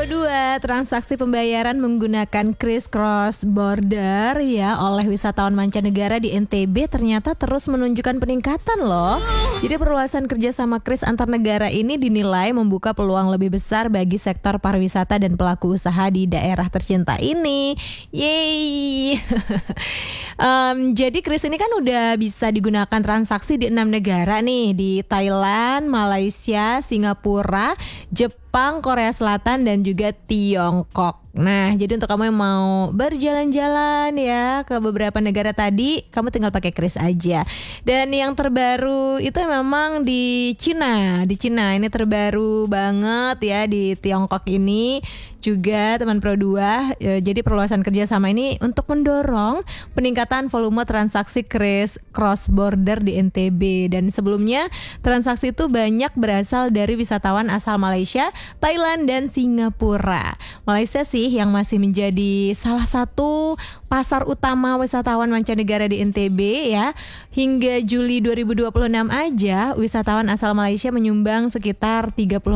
Pro 2, transaksi pembayaran menggunakan kris cross border ya oleh wisatawan mancanegara di NTB ternyata terus menunjukkan peningkatan loh. Jadi perluasan kerjasama kris antar negara ini dinilai membuka peluang lebih besar bagi sektor pariwisata dan pelaku usaha di daerah tercinta ini. Yeay. Jadi kris ini kan udah bisa digunakan transaksi di 6 negara nih, di Thailand, Malaysia, Singapura, Jepang, Korea Selatan, dan juga Tiongkok. Nah, jadi untuk kamu yang mau berjalan-jalan ya ke beberapa negara tadi, kamu tinggal pakai kris aja. Dan yang terbaru itu memang di Cina. Di Cina ini terbaru banget ya, di Tiongkok ini juga teman Pro 2. Jadi perluasan kerjasama ini untuk mendorong peningkatan volume transaksi kris cross border di NTB. Dan sebelumnya transaksi itu banyak berasal dari wisatawan asal Malaysia, Thailand, dan Singapura. Malaysia sih yang masih menjadi salah satu pasar utama wisatawan mancanegara di NTB ya. Hingga Juli 2026 aja wisatawan asal Malaysia menyumbang sekitar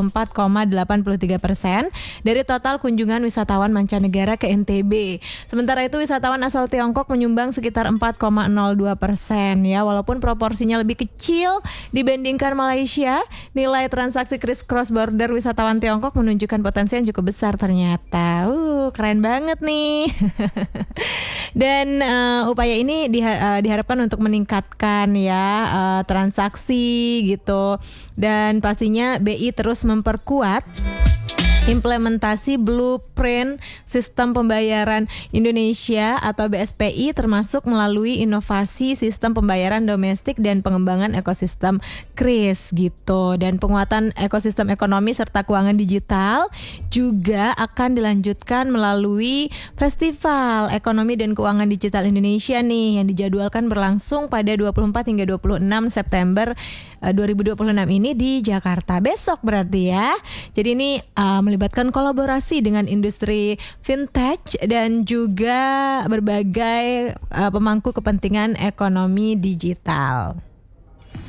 34,83% dari total kunjungan wisatawan mancanegara ke NTB. Sementara itu wisatawan asal Tiongkok menyumbang sekitar 4,02% ya. Walaupun proporsinya lebih kecil dibandingkan Malaysia, nilai transaksi kris cross border wisatawan Tiongkok menunjukkan potensi yang cukup besar ternyata. Keren banget nih. Dan upaya ini diharapkan untuk meningkatkan ya transaksi gitu. Dan pastinya BI terus memperkuat implementasi Blueprint Sistem Pembayaran Indonesia atau BSPI, termasuk melalui inovasi sistem pembayaran domestik dan pengembangan ekosistem kris gitu. Dan penguatan ekosistem ekonomi serta keuangan digital juga akan dilanjutkan melalui Festival Ekonomi dan Keuangan Digital Indonesia nih, yang dijadwalkan berlangsung pada 24 hingga 26 September 2026 ini di Jakarta besok berarti ya. Jadi ini melibatkan kolaborasi dengan industri fintech dan juga berbagai pemangku kepentingan ekonomi digital.